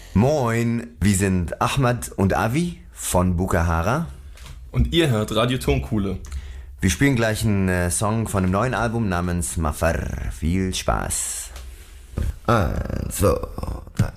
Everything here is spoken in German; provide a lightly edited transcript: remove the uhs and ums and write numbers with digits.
Moin, wir sind Ahmad und Avi von Bukahara. Und ihr hört Radio Tonkuhle. Wir spielen gleich einen Song von einem neuen Album namens Mafar. Viel Spaß. Also.